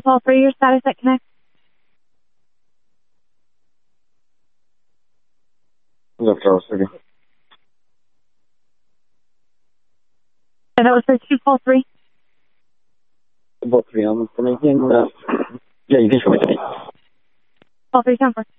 call 3, your status at Connect. Завтра again. Yeah, that was for 2, call 3. About 3 hours. Yeah, you can show me the name. Call 3, 10 4.